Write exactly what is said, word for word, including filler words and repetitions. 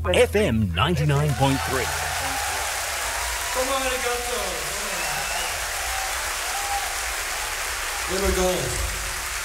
F M ninety-nine point three. Come on, arigato. Where we going?